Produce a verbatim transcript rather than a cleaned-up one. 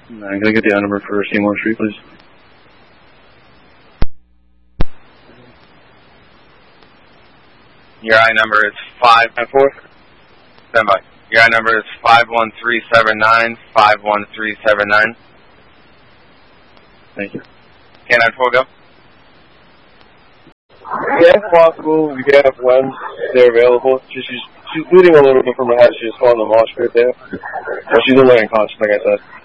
I'm going to get the I number for Seymour Street, please. Your I number is five nine four. Stand by. Your I number is five one three seven nine five one three seven nine. Thank you. K nine four, go. Yeah, if possible, we can have when they're available. She's, she's, she's bleeding a little bit from her head. She's just falling in the mosh pit there. But she's in learning conscious, like I said.